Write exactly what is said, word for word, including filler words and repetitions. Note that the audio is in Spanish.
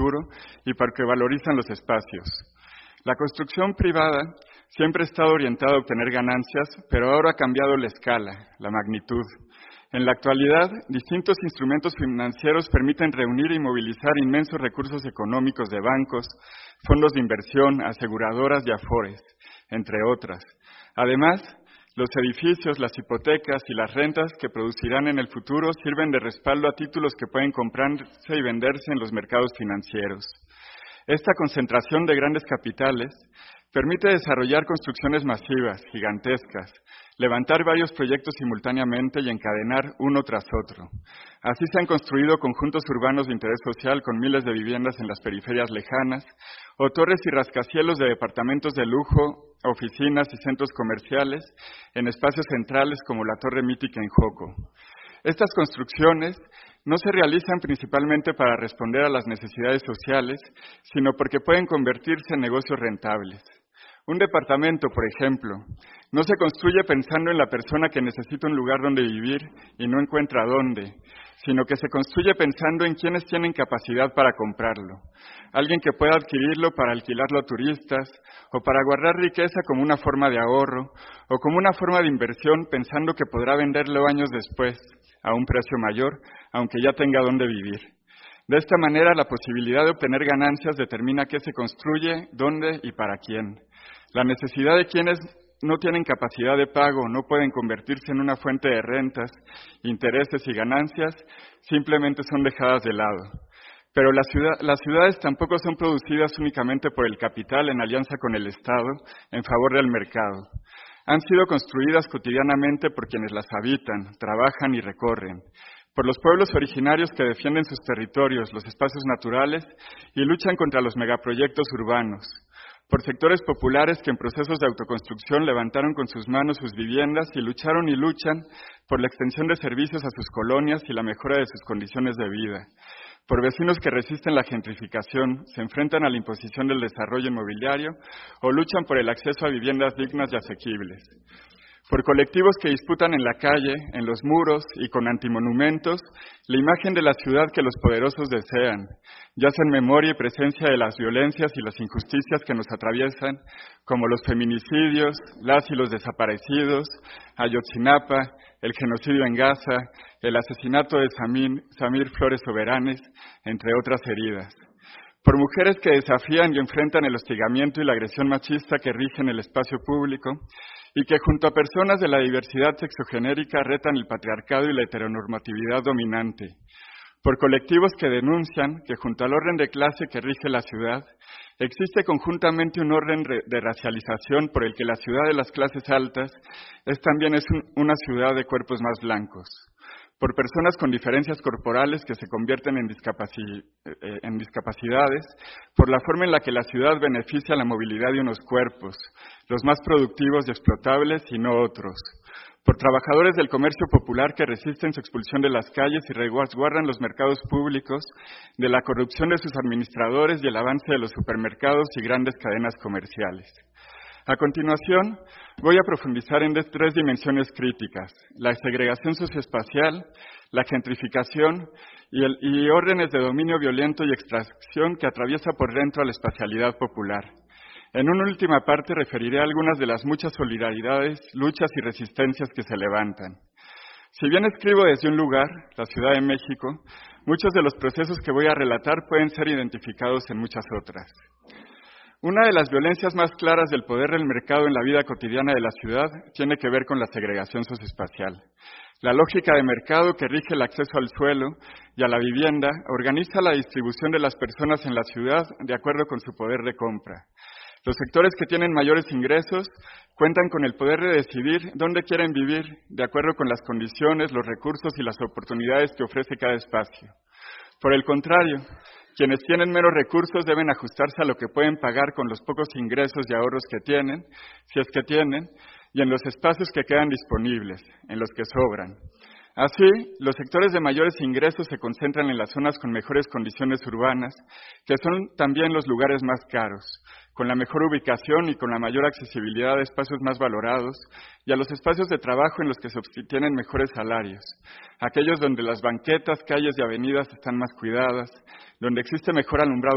futuro y porque valorizan los espacios. La construcción privada siempre ha estado orientada a obtener ganancias, pero ahora ha cambiado la escala, la magnitud. En la actualidad, distintos instrumentos financieros permiten reunir y movilizar inmensos recursos económicos de bancos, fondos de inversión, aseguradoras y afores, entre otras. Además, los edificios, las hipotecas y las rentas que producirán en el futuro sirven de respaldo a títulos que pueden comprarse y venderse en los mercados financieros. Esta concentración de grandes capitales permite desarrollar construcciones masivas, gigantescas, levantar varios proyectos simultáneamente y encadenar uno tras otro. Así se han construido conjuntos urbanos de interés social con miles de viviendas en las periferias lejanas, o torres y rascacielos de departamentos de lujo, oficinas y centros comerciales en espacios centrales como la Torre Mítica en Joco. Estas construcciones no se realizan principalmente para responder a las necesidades sociales, sino porque pueden convertirse en negocios rentables. Un departamento, por ejemplo, no se construye pensando en la persona que necesita un lugar donde vivir y no encuentra dónde, sino que se construye pensando en quienes tienen capacidad para comprarlo. Alguien que pueda adquirirlo para alquilarlo a turistas, o para guardar riqueza como una forma de ahorro, o como una forma de inversión pensando que podrá venderlo años después, a un precio mayor, aunque ya tenga dónde vivir. De esta manera, la posibilidad de obtener ganancias determina qué se construye, dónde y para quién. La necesidad de quienes no tienen capacidad de pago, no pueden convertirse en una fuente de rentas, intereses y ganancias, simplemente son dejadas de lado. Pero la ciudad, las ciudades tampoco son producidas únicamente por el capital en alianza con el Estado en favor del mercado. Han sido construidas cotidianamente por quienes las habitan, trabajan y recorren, por los pueblos originarios que defienden sus territorios, los espacios naturales y luchan contra los megaproyectos urbanos, por sectores populares que en procesos de autoconstrucción levantaron con sus manos sus viviendas y lucharon y luchan por la extensión de servicios a sus colonias y la mejora de sus condiciones de vida, por vecinos que resisten la gentrificación, se enfrentan a la imposición del desarrollo inmobiliario o luchan por el acceso a viviendas dignas y asequibles, por colectivos que disputan en la calle, en los muros y con antimonumentos la imagen de la ciudad que los poderosos desean, ya sea en memoria y presencia de las violencias y las injusticias que nos atraviesan, como los feminicidios, las y los desaparecidos, Ayotzinapa, el genocidio en Gaza, el asesinato de Samir, Samir Flores Soberanes, entre otras heridas. Por mujeres que desafían y enfrentan el hostigamiento y la agresión machista que rigen el espacio público, y que junto a personas de la diversidad sexogenérica retan el patriarcado y la heteronormatividad dominante, por colectivos que denuncian que junto al orden de clase que rige la ciudad, existe conjuntamente un orden de racialización por el que la ciudad de las clases altas es también es un, una ciudad de cuerpos más blancos, por personas con diferencias corporales que se convierten en, discapaci- eh, en discapacidades, por la forma en la que la ciudad beneficia la movilidad de unos cuerpos, los más productivos y explotables y no otros, por trabajadores del comercio popular que resisten su expulsión de las calles y resguardan los mercados públicos de la corrupción de sus administradores y el avance de los supermercados y grandes cadenas comerciales. A continuación, voy a profundizar en tres dimensiones críticas: la segregación socioespacial, la gentrificación y, el, y órdenes de dominio violento y extracción que atraviesa por dentro a la espacialidad popular. En una última parte referiré a algunas de las muchas solidaridades, luchas y resistencias que se levantan. Si bien escribo desde un lugar, la Ciudad de México, muchos de los procesos que voy a relatar pueden ser identificados en muchas otras. Una de las violencias más claras del poder del mercado en la vida cotidiana de la ciudad tiene que ver con la segregación socioespacial. La lógica de mercado que rige el acceso al suelo y a la vivienda organiza la distribución de las personas en la ciudad de acuerdo con su poder de compra. Los sectores que tienen mayores ingresos cuentan con el poder de decidir dónde quieren vivir de acuerdo con las condiciones, los recursos y las oportunidades que ofrece cada espacio. Por el contrario, quienes tienen menos recursos deben ajustarse a lo que pueden pagar con los pocos ingresos y ahorros que tienen, si es que tienen, y en los espacios que quedan disponibles, en los que sobran. Así, los sectores de mayores ingresos se concentran en las zonas con mejores condiciones urbanas, que son también los lugares más caros, con la mejor ubicación y con la mayor accesibilidad a espacios más valorados, y a los espacios de trabajo en los que se obtienen mejores salarios, aquellos donde las banquetas, calles y avenidas están más cuidadas, donde existe mejor alumbrado